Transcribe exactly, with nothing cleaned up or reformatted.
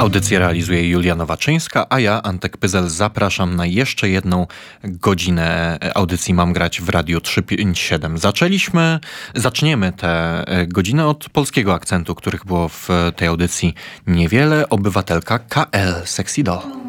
Audycję realizuje Julia Nowaczyńska, a ja, Antek Pyzel, zapraszam na jeszcze jedną godzinę audycji Mam grać w Radiu trzysta pięćdziesiąt siedem. Zaczęliśmy, zaczniemy tę godzinę od polskiego akcentu, których było w tej audycji niewiele. Obywatelka K L, Sexy Doll.